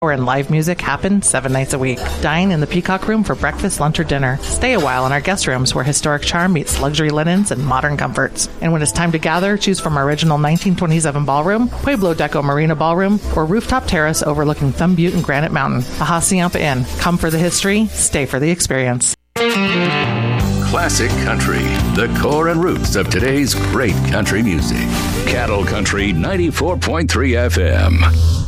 and live music happen 7 nights a week. Dine in the Peacock Room for breakfast, lunch, or dinner. Stay a while in our guest rooms where historic charm meets luxury linens and modern comforts. And when it's time to gather, choose from our original 1927 ballroom, Pueblo Deco Marina Ballroom, or rooftop terrace overlooking Thumb Butte and Granite Mountain. The Hacienda Inn. Come for the history, stay for the experience. Classic country, the core and roots of today's great country music. Cattle Country 94.3 FM.